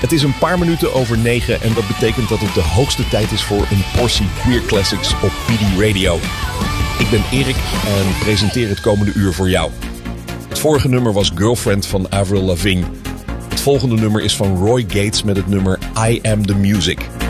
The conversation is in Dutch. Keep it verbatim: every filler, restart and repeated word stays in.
Het is een paar minuten over negen en dat betekent dat het de hoogste tijd is voor een portie Queer Classics op P D Radio. Ik ben Erik en presenteer het komende uur voor jou. Het vorige nummer was Girlfriend van Avril Lavigne. Het volgende nummer is van Roy Gates met het nummer I Am The Music.